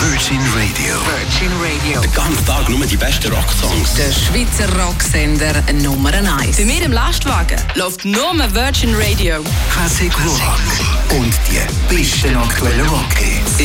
Virgin Radio. Virgin Radio. Den ganzen Tag nur die besten Rocksongs. Der Schweizer Rocksender Nummer 1. Bei mir im Lastwagen läuft nur Virgin Radio. Classic Rock. Und die besten aktuellen Rockhits.